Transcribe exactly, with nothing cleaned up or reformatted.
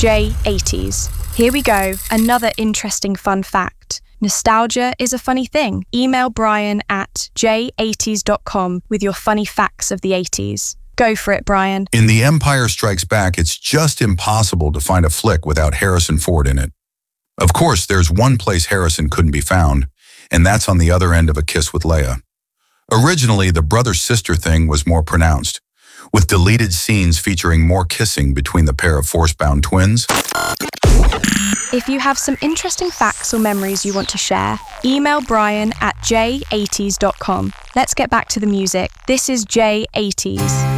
J eighties. Here we go, another interesting fun fact. Nostalgia is a funny thing. Email Brian at j eighties dot com with your funny facts of the eighties. Go for it, Brian. In The Empire Strikes Back, it's just impossible to find a flick without Harrison Ford in it. Of course, there's one place Harrison couldn't be found, and that's on the other end of A Kiss with Leia. Originally, the brother-sister thing was more pronounced, with deleted scenes featuring more kissing between the pair of Force-bound twins. If you have some interesting facts or memories you want to share, email Brian at j eighties dot com. Let's get back to the music. This is J eighties.